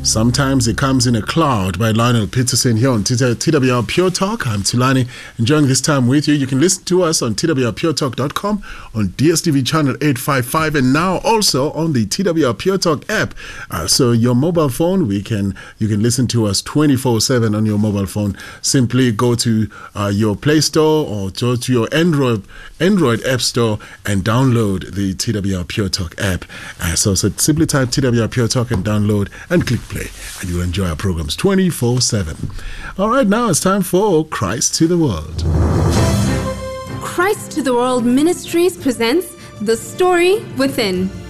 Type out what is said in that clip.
Sometimes it comes in a cloud by Lionel Peterson here on TWR Pure Talk. I'm Tulani, enjoying this time with you. You can listen to us on twrpuretalk.com, on DSTV channel 855, and now also on the TWR Pure Talk app. So your mobile phone, you can listen to us 24/7 on your mobile phone. Simply go to your Play Store or go to your Android App Store and download the TWR Pure Talk app. So simply type TWR Pure Talk and download and click play, and you'll enjoy our programs 24/7. All right, now it's time for Christ to the World. Christ to the World Ministries presents The Story Within.